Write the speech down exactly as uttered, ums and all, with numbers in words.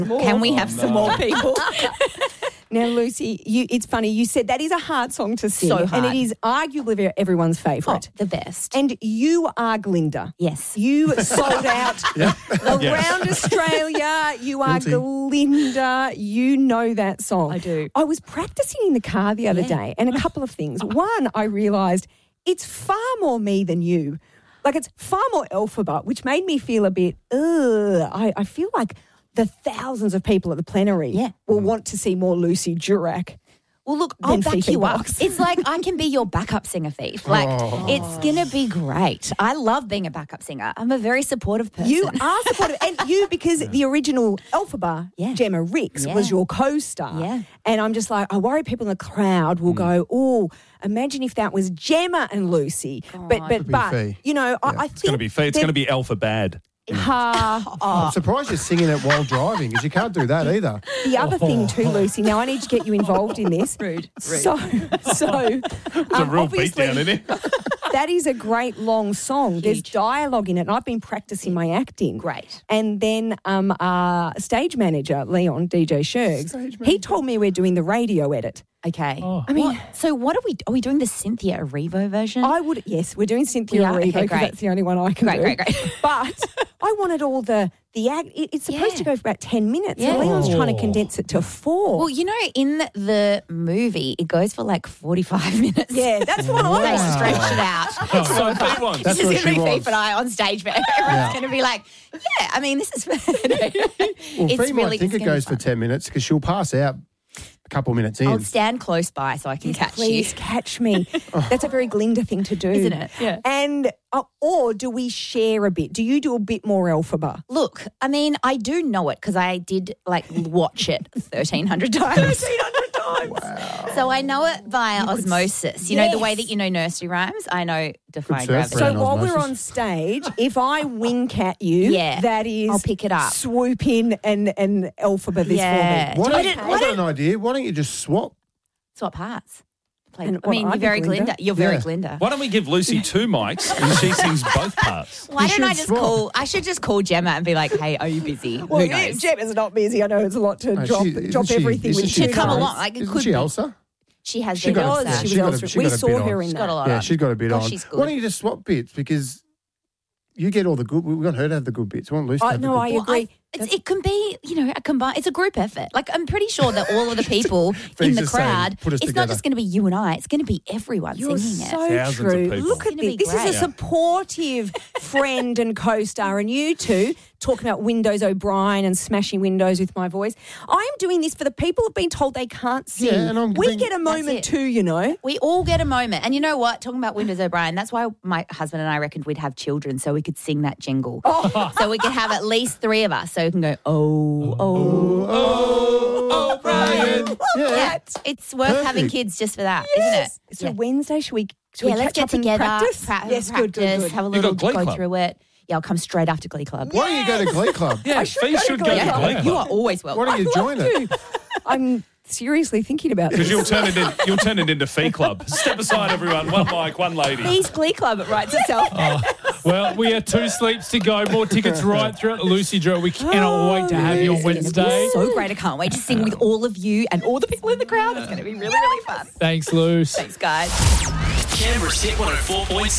Can we have some more people? Now, Lucy, you, it's funny. You said that is a hard song to sing. So hard. And it is arguably everyone's favourite. Oh, the best. And you are Glinda. Yes. You sold out around Yes. Australia. You are Guilty. Glinda. You know that song. I do. I was practicing in the car the other Yeah. day, and a couple of things. One, I realised it's far more me than you. Like, it's far more Elphaba, which made me feel a bit, ugh. I, I feel like the thousands of people at the plenary Yeah. will want to see more Lucy Durack. Well, look, I'll Then back Fifi you up. Box. It's like I can be your backup singer, Fifi. Like, it's going to be great. I love being a backup singer. I'm a very supportive person. You are supportive. And you, because the original Elphaba, Yeah. Gemma Ricks, Yeah. was your co-star. Yeah. And I'm just like, I worry people in the crowd will go, oh, imagine if that was Gemma and Lucy. But, but, Could be but Fee. you know, I, I think... It's going to be fee. It's going to be alpha bad. Ha. I'm surprised you're singing it while driving because you can't do that either. The other thing too, Lucy, now I need to get you involved in this. Rude. So, so It's a um, real obviously, beatdown, isn't it? that is a great long song. There's Huge. dialogue in it, and I've been practicing my acting. Great. And then um, our stage manager, Leon, D J Shergs, he told me we're doing the radio edit. Okay. I mean- What- so what are we, are we doing the Cynthia Erivo version? I would, yes, we're doing Cynthia We are? Erivo Okay, because great. that's the only one I can Great, do. great, great. But I wanted all the, the act, it, it's supposed Yeah. to go for about ten minutes. Yeah. So Leon's trying to Oh. condense it to four. Well, you know, in the movie, it goes for like forty-five minutes. yeah, that's what I They was. stretch it out. So big ones. That's This what is going she to be wants. Fifi and I on stage, but everyone's Yeah. going to be like, yeah, I mean, this is... Well, it's Fee really might think it's it gonna be goes for fun. ten minutes because she'll pass out a couple of minutes in. I'll stand close by so I can catch Please you. catch me. That's a very Glinda thing to do. Isn't it? Yeah. And, uh, or do we share a bit? Do you do a bit more Elphaba? Look, I mean, I do know it because I did like watch it thirteen hundred times. thirteen hundred times. So I know it via osmosis. You know, the way Yes. that you know nursery rhymes, I know defying surf gravity. So Brand while osmosis. we're on stage, if I wink at you, Yeah. that is I'll pick it up. swoop in and, and Elphaba this Yeah. for me. Why Do don't, I didn't- I've got an idea. Why don't you just swap? Swap parts. Play, And I what, mean, I you're do very Glinda? Glinda. You're very Yeah. Glinda. Why don't we give Lucy two mics and she sings both parts? Why You don't I should just swap. call? I should just call Gemma and be like, "Hey, are you busy? Well, Who knows?" Gemma's not busy. I know it's a lot to No, drop, she- isn't drop she- everything. isn't with she two Should come guys. along. Like it Isn't could she be. Elsa? She has She been got a- Elsa. yeah, She she was got a- Elsa. she We got a saw bit her on. in She's that. got a lot Yeah, on. she's got a bit Gosh, on. she's good. Why don't you just swap bits? Because you get all the good. We want her to have the good bits. We want Lucy to Oh, have the no, good I bits. agree. It's, it can be, you know, a combined. It's a group effort. Like I'm pretty sure that all of the people in the just saying, crowd, put us it's together. not just going to be you and I. It's going to be everyone You're singing so it. Thousands of true. people. Look at It's gonna this. be This is a great. supportive friend and co-star, and you two talking about Windows O'Brien and smashing windows with my voice. I am doing this for the people who've been told they can't sing. Yeah, and I'm we being- get a moment it. too, you know. We all get a moment. And you know what? Talking about Windows O'Brien, that's why my husband and I reckoned we'd have children so we could sing that jingle. So we could have at least three of us so we can go, oh, oh, Oh, O'Brien. Yeah. yeah. It's worth having Perfect. kids just for that, isn't it? So Yeah. Wednesday, should we? Should Yeah, we let's catch get up and together, practice? pra- yes, practice, good, good, good. have a You little got Glee go Club. through it. Yeah, I'll come straight after Glee Club. Why don't you go to Glee Club? Yeah, should Fee go to should go Glee to Club. Glee You Club. are always welcome. Why don't you join it? I'm seriously thinking about Because this. you'll turn it in, you'll turn it into Fee Club. Step aside, everyone. One mic, one lady. These Glee Club, it writes itself. Well, we have two sleeps to go. More tickets right throughout the Lucy Drill. We cannot wait to have you on Wednesday. So great. I can't wait to sing with all of you and all the people in the crowd. It's going to be really, really fun. Thanks, Luce. Thanks, guys. Canberra's Hit one oh four point seven.